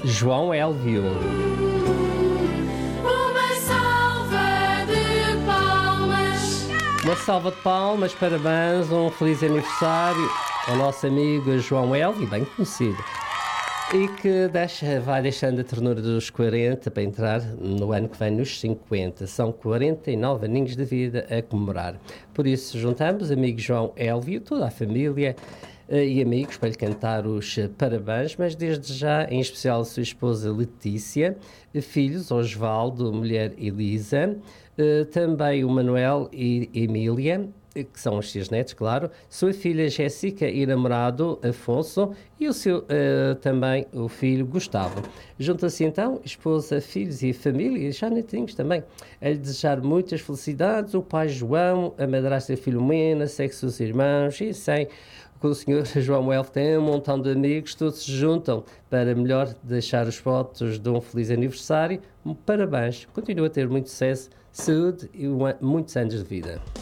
João Elvio. Uma salva de palmas, parabéns, um feliz aniversário ao nosso amigo João Elvio, bem conhecido, e que vai deixando a ternura dos 40 para entrar no ano que vem nos 50. São 49 aninhos de vida a comemorar. Por isso juntamos amigo João Elvio, toda a família e amigos para lhe cantar os parabéns, mas desde já em especial a sua esposa Letícia, filhos Osvaldo, mulher Elisa, também o Manuel e Emília, que são os seus netos, claro, sua filha Jéssica e namorado Afonso e o seu também o filho Gustavo. Junta-se então esposa, filhos e família, e já netinhos também, a lhe desejar muitas felicidades, o pai João, a madrasta Filomena, sexo os irmãos e sem com o senhor João Elvio tem um montão de amigos, todos se juntam para melhor deixar os votos de um feliz aniversário. Parabéns, continua a ter muito sucesso, saúde e muitos anos de vida.